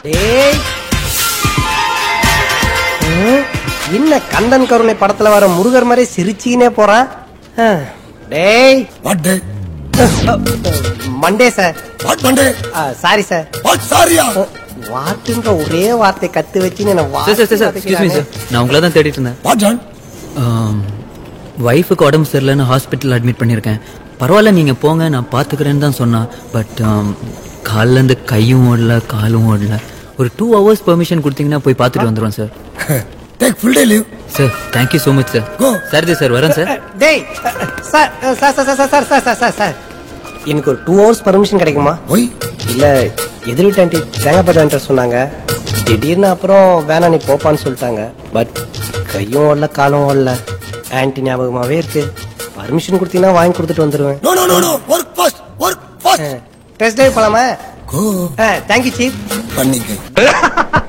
டேய் என்ன கந்தன் கருணை படத்துல வர முருகர் மாதிரி சிரிச்சினே போறான். டேய் what day? Monday sir. What Monday? Sorry sir. What சாரியா? வாட்டுன்ற ஒரே வார்த்தை கத்து வச்சு நான் உங்களை தான் தேடிட்டு இருந்தேன். What John? ஒய்ஃபுக்கு உடம்பு சரியில்லைன்னு ஹாஸ்பிட்டல் அட்மிட் பண்ணியிருக்கேன். பரவாயில்ல நீங்க போங்க நான் பாத்துக்கிறேன்னு தான் சொன்னா. பட் காலில் இருந்து கையும் ஓடல காலும் ஓடல. ஒரு 2 hours பெர்மிஷன் கொடுத்தீங்கன்னா போய் பார்த்துட்டு வந்துடுவோம் sir. Take full day leave. Sir thank you so much sir. சரிதே sir வரேன் சார். டேய் sir sir sir sir sir sir sir sir எனக்கு ஒரு 2 hours பர்மிஷன் கிடைக்குமா? ஒய் இல்ல எதிர் வீட்டு ஆண்டி தேங்காய் சொன்னாங்க. திடீர்னு அப்புறம் வேணா நீ போப்பான்னு சொல்லிட்டாங்க. பட் கையும் ஓடல காலும் ஓடல. ஆன்டி ஞாபகமாவே இருக்கு. பர்மிஷன் கொடுத்தீங்கன்னா வாங்கி கொடுத்துட்டு வந்துருவேன். No no no no work fast work fast. Test drive போலாமா? கோ. Thank you chief. பண்ணிக்க.